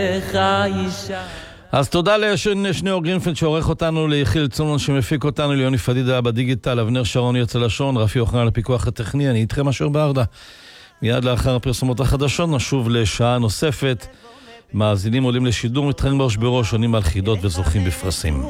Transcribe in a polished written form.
אז תודה לשניאור גרינפלד שעורך אותנו, ליחיל צונון שמפיק אותנו, ליוני פדידה בדיגיטל, אבנר שרון יצא לשון, רפי אוחנה לפיקוח הטכני. אני איתכם אשר בארדה. מיד לאחר הפרסומות החדשות נשוב לשעה נוספת. מאזינים עולים לשידור, מתחרים בראש בראש, עונים על חידות וזוכים בפרסים.